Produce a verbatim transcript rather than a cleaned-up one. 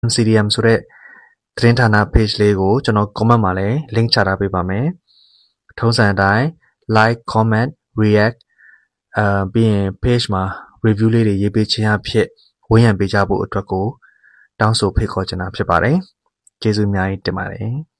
စီ ဒီ အမ် ဆိုတဲ့သတင်းဌာန page လေးကိုကျွန်တော် comment မှာလည်း link ချထားပေးပါမယ်။ထုံးစံအတိုင်း like comment react အာပြီးရင် page မှာ review လေးတွေရေးပေးခြင်းအဖြစ်ဝန်းရံပေးကြဖို့အတွက်ကိုတောင်းဆိုဖိတ်ခေါ်ချင်တာဖြစ်ပါတယ်။ကျေးဇူးအများကြီးတင်ပါတယ်။